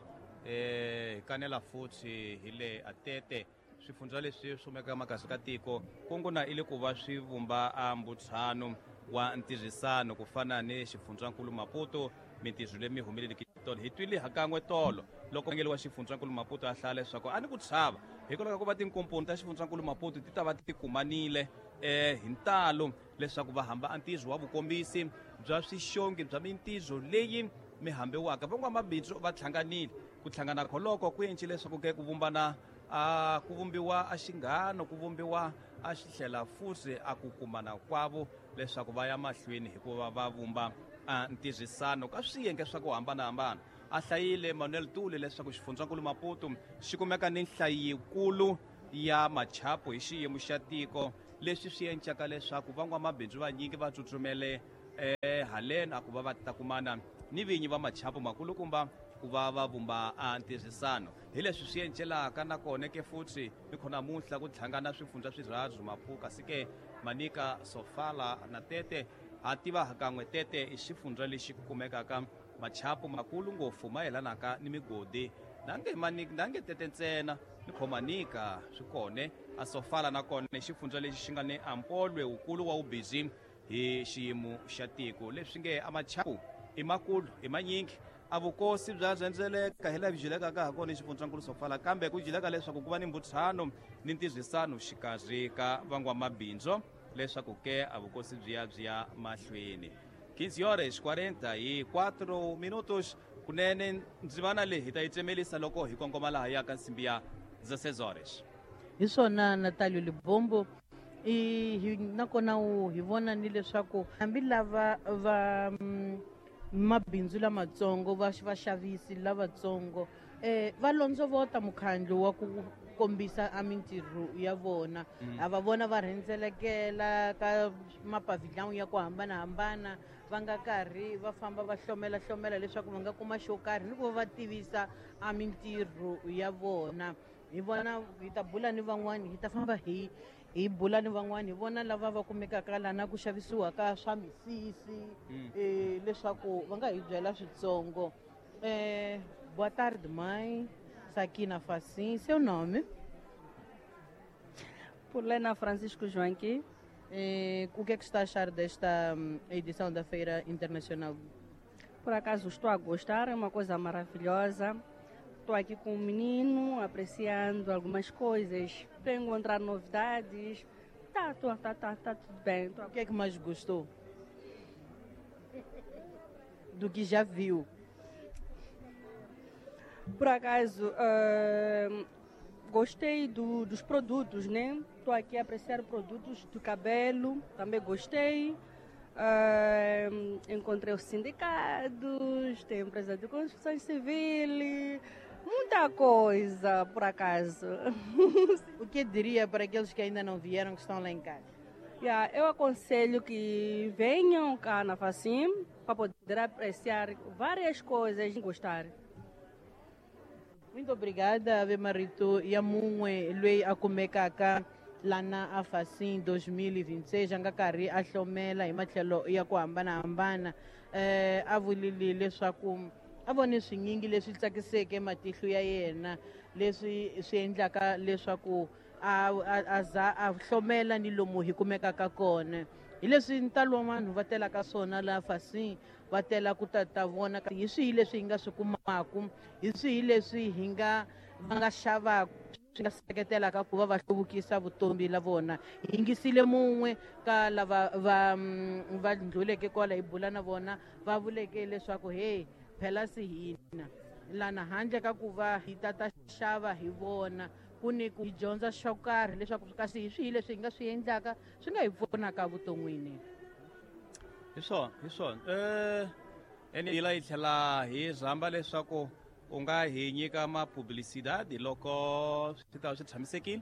S7: hi kanela futhi hi le Atete. Swifundza leswi swi magazi ka tiko ku nguna ile ku va swi vumba mbutshano wa ntirhisano ku fana ni xifundzankulu Maputo, mintirho leyi mi humeleleke tolo. Hi twile hakan'we tolo loko vangeli wa xifundzankulu Maputo a hlaya leswaku a ni ku chava hikwalaho ka ku va tinkomponi ta xifundzankulu Maputo ti ta va ti kumanile hi ntalo leswaku va hamba a ntirho wa vukombisi bya swixongi bya mintirho leyi mi hambiwaka. Van'wamabindzu va hlanganile, ku hlangana kholoko ku endli leswaku ke ku vumbana ku vumbiwa a xinghano, ku vumbiwa a xihlela futhi a ku kumana kwavo leswaku va ya mahlweni hikuva va vumba ntirhisano ka swiyenge swa ku hambanahambana. A hlayile Manuel Tule leswaku xifundzankulu Maputo xi kumeka ni nhlayikulu ya machapu hi xiyimo xa tiko, leswi swi endlaka leswaku van'wamabindzu vanyingi va tsutsumele haleni a ku va va ta kumana ni vinyi va machapu makulukumba ku va va vumba ntirhisano. Hi leswi swi endlelaka na kona ke futhi ni khona namuntlha ku hlangana swifundza swirhandzu Mapuka sike Manika, Sofala na Tete. Ha tiva hakan'we Tete i xifundza lexi ku kumekaka machapu makulu ngopfu mayelanaka ni migodi, nange Tete ntsena ni Khomanika swi kone. A Sofala na kona i xifundza lexi xi nga ni ampolwe wukulu wa ubizi hi xiyimo xa tiko, leswi nge a machapu i makulu i manyingi. A vukosi bya byenzeleka hi la byileka ka hakona xifundzankulu Sofala, kambe ku jileka leswaku ku va ni mbutshano ni ntirhisano xikarhi ka van'wamabindzu leswaku ke a vukosi byi ya mahlweni. 15:44 minutos. Kunene ndzimana leyi hi ta yi tsemelisa loko hi kongoma laha ya ka nsimbi ya 16
S10: hi swona Natalio Libombo nakona hi vona ni leswaku hambi lava va mabindzu lamatsongo vaxavisi lavatsongo va londzovota mukhandlo wa ku kombisa a mintirho ya vona. A va vona va rhendzelekela ka mapavilhawu ya ku hambanahambana, va nga karhi va famba va hlomela leswaku va nga kuma xo karhi ni ku va tivisa a mintirho ya vona. Hi vona hi ta bula ni van'wani, hi ta famba hi bula ni van'wani, hi vona lava va kumekaka lana ku xavisiwa ka swa misisi leswaku va nga hi byela switsongo. Boa tarde, mãe. Sakina Facim, seu nome?
S15: Pulena Francisco Joanqui.
S10: O que é que está a achar desta edição da Feira Internacional?
S15: Por acaso estou a gostar, é uma coisa maravilhosa. Estou aqui com um menino, apreciando algumas coisas, para encontrar novidades. Tá tudo bem.
S10: O que é que mais gostou? Do que já viu?
S15: Por acaso, gostei dos produtos, né? Estou aqui a apreciar produtos do cabelo, também gostei. Encontrei os sindicatos, tem empresa de construção civil, muita coisa, por acaso.
S10: O que diria para aqueles que ainda não vieram, que estão lá em casa?
S15: Eu aconselho que venham cá na Facim para poder apreciar várias coisas e gostar.
S10: Muito obrigada, Ave Marito. E a Mumwe, Lui, a comer cá lá na Facim 2026, Angakari, a Xomela, e Machelo, e a Kuambana, a Vulili, Leswakum, a Vonis em inglês, ele que se que Matishu Yena, Lesi, Sendaka, Leswaku, a Xomela, Nilomuhi, Kumekakakone. Ile sintalo vai ter lá caçona lá Facim, vai ter lá kutatavona, isso ile singa sukumakum, isso ile singa ngashava singa seketela ka kuva vashubukisa vutombi lavona. Ingisile mumwe ka lava va ndluleke kwala ibula na vona va vuleke leswaku hey phela sihina lana handle ka kuva hitata xava hi vona kuni ku dyondza xo karhi leswaku kasi hi swihi leswi hi nga swi endlaka swi nga hi pfunaka vuton'wini.
S7: Hi swona ene hi la hi tlhela hi zamba leswaku u nga hi nyika mapublicidade loko swi ta swi tshamisekile.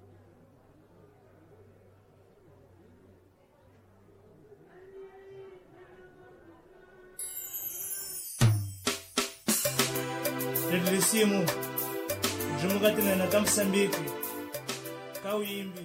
S16: Regressiamo Jumugatina na Moçambique, Cauimbi.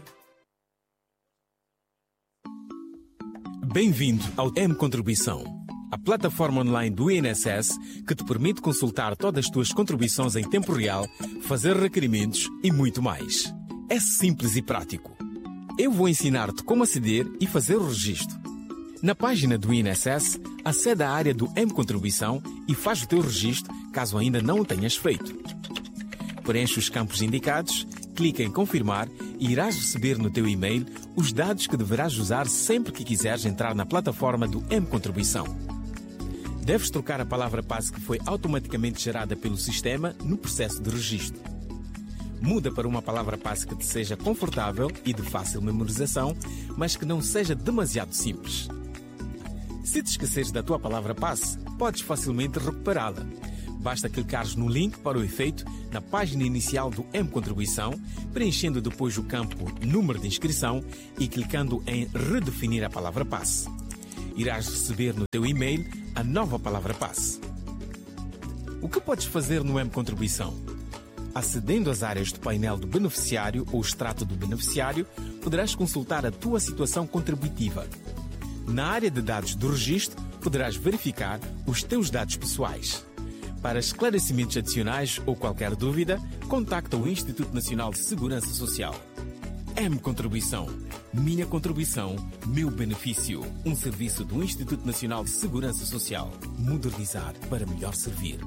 S2: Bem-vindo ao M-Contribuição, a plataforma online do INSS que te permite consultar todas as tuas contribuições em tempo real, fazer requerimentos e muito mais. É simples e prático. Eu vou ensinar-te como aceder e fazer o registro. Na página do INSS, acede à área do M-Contribuição e faz o teu registro caso ainda não o tenhas feito. Preenche os campos indicados, clica em confirmar e irás receber no teu e-mail os dados que deverás usar sempre que quiseres entrar na plataforma do M-Contribuição. Deves trocar a palavra passe que foi automaticamente gerada pelo sistema no processo de registro. Muda para uma palavra passe que te seja confortável e de fácil memorização, mas que não seja demasiado simples. Se te esqueceres da tua palavra passe, podes facilmente recuperá-la. Basta clicares no link para o efeito na página inicial do M-Contribuição, preenchendo depois o campo Número de Inscrição e clicando em Redefinir a palavra passe. Irás receber no teu e-mail a nova palavra passe. O que podes fazer no M-Contribuição? Acedendo às áreas do painel do beneficiário ou extrato do beneficiário, poderás consultar a tua situação contributiva. Na área de dados do registro, poderás verificar os teus dados pessoais. Para esclarecimentos adicionais ou qualquer dúvida, contacta o Instituto Nacional de Segurança Social. M-Contribuição. Minha contribuição, meu benefício. Um serviço do Instituto Nacional de Segurança Social. Modernizar para melhor servir.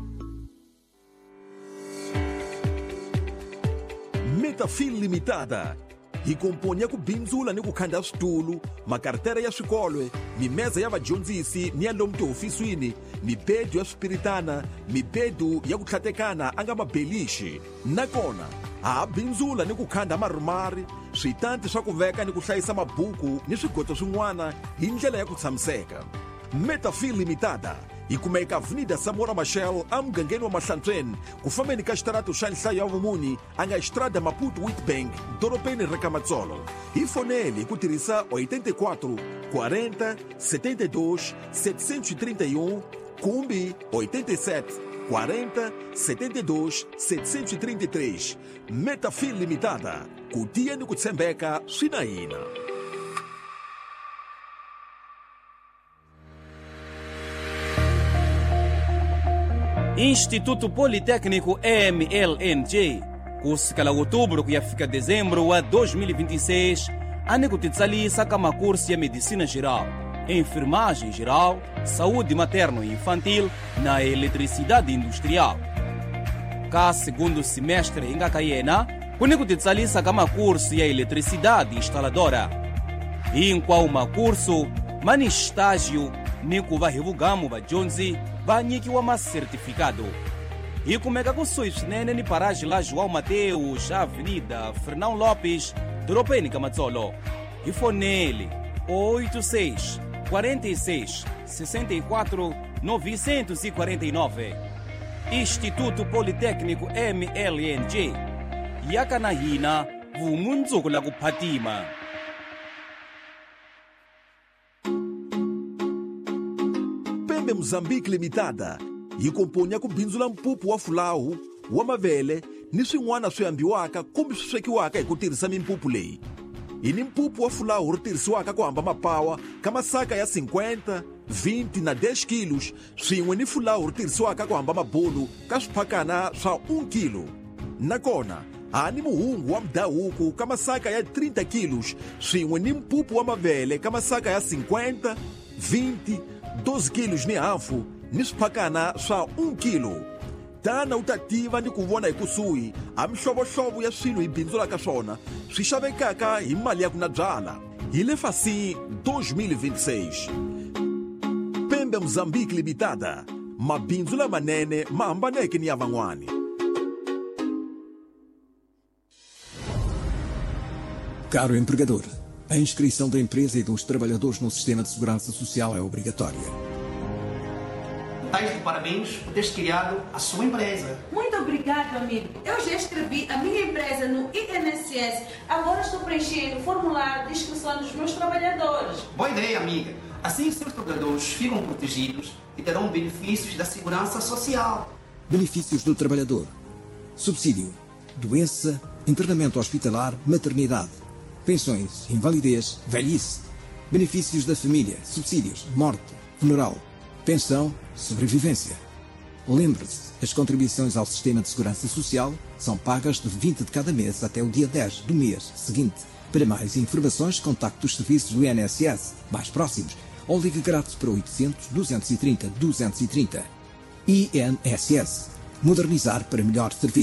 S3: Metafil Limitada. Hi komponya ku bindzula ni ku khanda switulu, makartera ya swikolo, mimeza ya vadyondzisi ni ya lomu tihofisini, mibedu ya swipiritana, mibedu ya ku tlhatekana anga mabelixi. Nakona ha bindzula ni ku khanda marumari, switanti swa ku veka ni ku hlayisa mabuku ni swigoto swin'wana hi ndlela ya ku tshamiseka. Metafil Limitada yi kumeka Avenida Samora Machel amugangeni wa Mahlantsweni ku fambeni ka xitarato xa Nhlayo ya Vumuni anga Estrada Maputo Witbank doropeni ra Kamatsolo. Hi foneli ku tirhisa 84 40 72 731 kumbi 87 40 72 733. Metafil Limitada, ku tiya ni ku tshembeka swi na hina.
S7: Instituto Politécnico MLNJ, kusikala outubro que fica dezembro a 2026, a negutitsalisa kama curso ya medicina geral, enfermagem geral, saúde materno e infantil na eletricidade industrial. Cá segundo semestre em Gacaiena, kunegutitsalisa kama curso ya eletricidade instaladora. Em qual uma curso, mani estágio, ni kuva revugamo vajonzi, banyikiwa mas certificado. e kumeka kusuhi swinene ni paraji la João Mateus, Avenida Fernão Lopes, doropeni ka Matsolo. Hi fonele 86 46 64 949. Instituto Politécnico MLNG, yakana hina vumundzuku la kuphatima.
S3: Pembe Mozambique Limitada yi komponya ku bindzu la mpupu wa fulahu wa mavele ni swin'wana swi ambiwaka kumbe swi swekiwaka hi ku tirhisa mimpupu leyi. Yi ni mpupu wa fulahu ri tirhisiwaka ku hamba mapawa ka masaka ya 50, 20 na 10 kilos, swin'we ni fulahu ri tirhisiwaka ku hamba mabulu ka swiphakana swa 1 kilo. Nakona ani muhungu wa mdahuku ka masaka ya 30 kilos, swin'we ni mpupu wa mavele ka masaka ya 50, 20, 12 kilos ni hafu ni swiphakana swa 1 kilo. Tana u ta tiva ni ku vona hi kusuhi a mihlovohlovo ya swilo hi bindzulaka swona swi xavekaka hi mali ya ku na byala. Hi le Fassi 2026. Pembe Mozambique Limitada, mabindzu lamanene ma hambaneke ni ya van'wani.
S4: Caro empregador, a inscrição da empresa e dos trabalhadores no Sistema de Segurança Social é obrigatória.
S5: Tais de parabéns por teres criado a sua empresa.
S6: Muito obrigado, amigo. Eu já escrevi a minha empresa no INSS. Agora estou preenchendo o formulário de inscrição dos meus trabalhadores.
S5: Boa ideia, amiga. Assim, seus trabalhadores ficam protegidos e terão benefícios da segurança social.
S4: Benefícios do trabalhador: subsídio, doença, internamento hospitalar, maternidade, pensões, invalidez, velhice, benefícios da família, subsídios, morte, funeral, pensão, sobrevivência. Lembre-se, as contribuições ao Sistema de Segurança Social são pagas de 20 de cada mês até o dia 10 do mês seguinte. Para mais informações, contacte os serviços do INSS mais próximos ou ligue grátis para 800 230 230. INSS. Modernizar para melhor servir.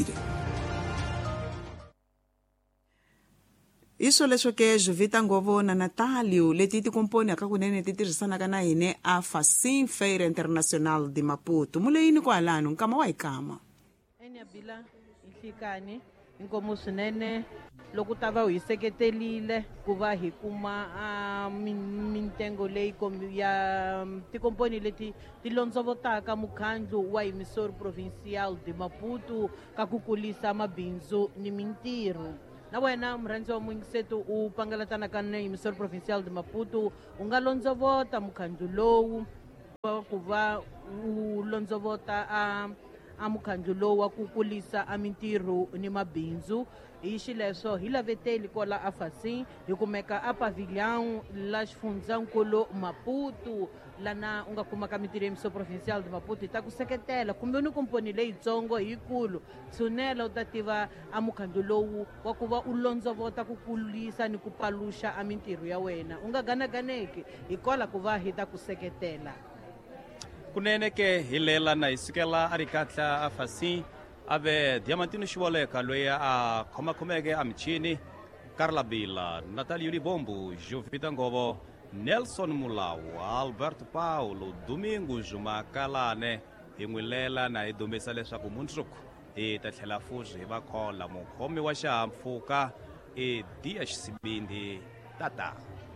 S1: Iso leswo ke vita ngovo na Natalio leti ti komponi aka kunene ti tirhisanaka na hine a Fassi Feira International de Maputo. Muleyini ko halano nkama wa ikama.
S10: Enyabila ihlikani inkomo swinene loko tava hi seketelile ku va hi kuma mintengo leyi ya tikomponi leti ti londzovotaka mukhandlu wa emisori provincial de Maputo ka ku kulisa mabindzu ni mintirho. Na wena murhandzi wa muingiseto u pangalatanaka na emisori provincial de Maputo u nga londzovota mukhandlu lowu ku va u londzovota a mukhandlu lowu wa ku kulisa a mintirho ni mabindzu. Hi xileswo hi laveteli kola a Fassi hi kumeka a pavilhão la xifundzhankulu Maputo lana u nga kumaka mintirho ya emisoro provincial de Maputo hi ta ku seketela kumbe ni komponi leyitsongo hikulu tshunela u ta tiva a mukhandlu lowu wa ku va u londzovota ku kulisa ni ku paluxa a mintirho ya wena u nga ganaganeki hi kola ku va hi ta ku seketela.
S7: Kunene ke hi lela na hi sukela a ri katla a Fassi ave Diamantino Xivoleka loyi a khomakhomeke a michini, Carla Bila, Natalio Libombo, Jovita Ngovo, Nelson Mulau, Alberto Paulo, Domingos Makalane hi n'wi lela na hi dumbisa leswaku mundzuku hi ta tlhela futhi hi va khola mukhomi wa xihahampfhuka i D.H. Sibindi Tata.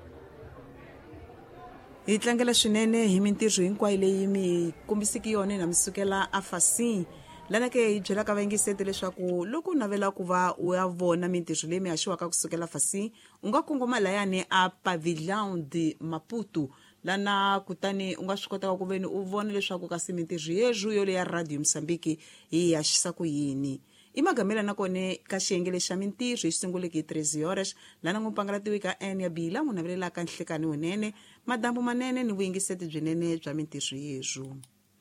S1: Hi tlangela swinene hi mintirho hinkwayo leyi mi kombisiki yona na misukela a Fassi lana ke hi byela ka vaingiseti leswaku loko u navela ku va u ya vona mintirho leyi mi haxiwaka kusukela Fassi u nga kongoma layani a Pavilhão de Maputo lana kutani u nga swi kotaka ku veni u vona leswaku kasi mintirho yezu yo le ya Radio Mozambique hi haxisa ku yini. I magamela na kone ka xiyenge lexa mintirho hi sunguleki 13 horas lana n'wi pangalatiwika Enya Bila n'wi navelelaka nhlekani wunene madambu manene ni vuyingiseti byinene bya mintirho yezu.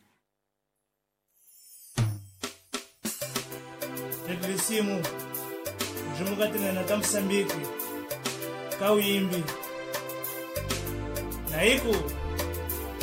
S16: Risimu Jumukatina ta Mozambique Kawimbi Naiku